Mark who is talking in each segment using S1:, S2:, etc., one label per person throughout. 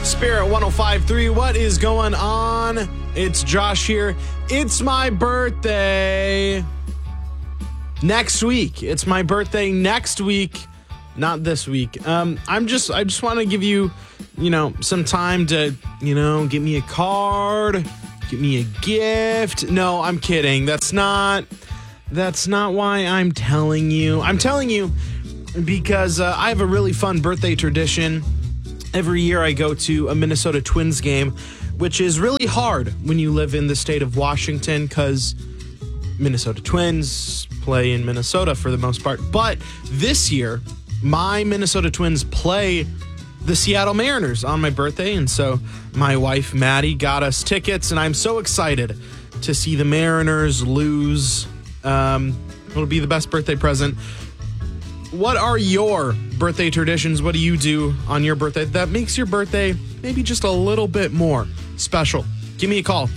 S1: Spirit 105.3. What is going on? It's Josh here. It's my birthday next week. It's my birthday next week, not this week. I just want to give you, some time to, get me a card, get me a gift. No, I'm kidding. That's not why I'm telling you. I'm telling you because I have a really fun birthday tradition. Every year I go to a Minnesota Twins game, which is really hard when you live in the state of Washington because Minnesota Twins play in Minnesota for the most part. But this year, my Minnesota Twins play the Seattle Mariners on my birthday. And so my wife, Maddie, got us tickets, and I'm so excited to see the Mariners lose. It'll be the best birthday present. What are your birthday traditions? What do you do on your birthday that makes your birthday maybe just a little bit more special? Give me a call,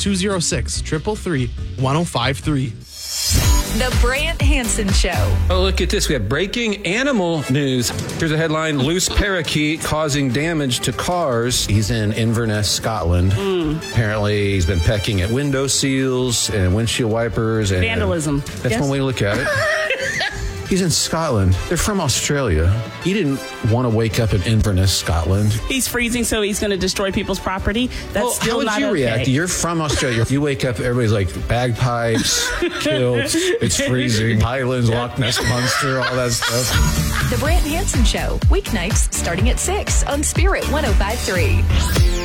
S1: 206-333-1053.
S2: The Brant Hansen Show.
S3: Oh, look at this. We have breaking animal news. Here's a headline. Loose parakeet causing damage to cars. He's in Inverness, Scotland. Apparently, he's been pecking at window seals and windshield wipers. And
S4: vandalism.
S3: That's one way to look at it. He's in Scotland. They're from Australia. He didn't want to wake up in Inverness, Scotland.
S4: He's freezing, so he's going to destroy people's property. That's still not okay.
S3: How would you react? You're from Australia. You wake up, everybody's like bagpipes, kilts, it's freezing, Highlands, Loch Ness Monster, all that stuff.
S2: The Brant Hansen Show, weeknights starting at 6 on Spirit 105.3.